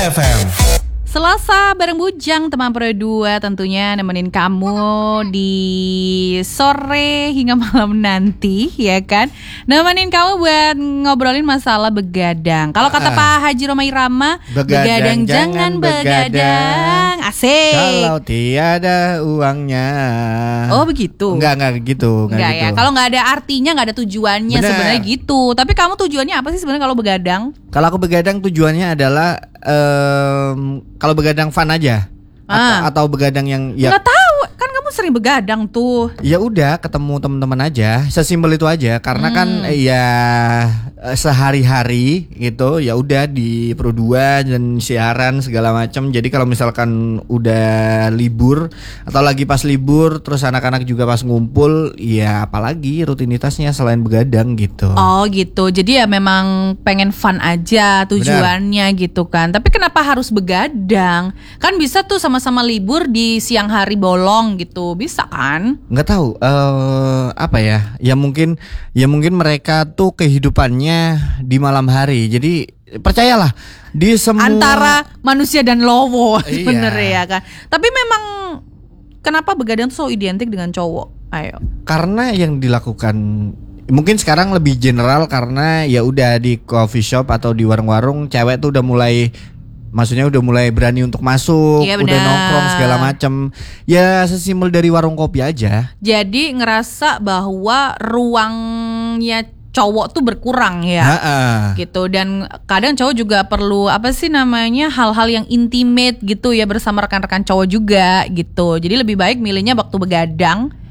FM. Selasa bareng Bujang, teman Pro 2 tentunya nemenin kamu di sore hingga malam nanti, ya kan? Nemenin kamu buat ngobrolin masalah begadang. Kalau kata Pak Haji Roma Irama, begadang jangan begadang. Asik. Kalau tiada uangnya. Oh begitu? Enggak gitu. Enggak ya, kalau nggak ada artinya, nggak ada tujuannya sebenarnya gitu. Tapi kamu tujuannya apa sih sebenarnya kalau begadang? Kalau aku begadang tujuannya adalah kalau begadang fun aja atau begadang yang ya nggak tahu kan kamu sering begadang tuh. Ya udah ketemu teman-teman aja, sesimpel itu aja karena kan ya sehari-hari gitu ya udah di Pro 2 dan siaran segala macam. Jadi kalau misalkan udah libur atau lagi pas libur terus anak-anak juga pas ngumpul ya apalagi rutinitasnya selain begadang gitu. Oh gitu. Jadi ya memang pengen fun aja tujuannya. Benar. Gitu kan. Tapi kenapa harus begadang? Kan bisa tuh sama-sama libur di siang hari bolong gitu. Bisa kan? Nggak tahu apa ya. Ya mungkin mereka tuh kehidupannya di malam hari. Jadi percayalah di semua antara manusia dan lowo sebenarnya iya. Ya kan. Tapi memang kenapa begadang tuh so identik dengan cowok? Ayo. Karena yang dilakukan mungkin sekarang lebih general karena ya udah di coffee shop atau di warung-warung cewek tuh udah mulai berani untuk masuk, iya, udah nongkrong segala macem. Ya sesimpel dari warung kopi aja. Jadi ngerasa bahwa ruangnya cowok tuh berkurang ya. Gitu. Dan kadang cowok juga perlu hal-hal yang intimate gitu ya bersama rekan-rekan cowok juga gitu. Jadi lebih baik milihnya waktu begadang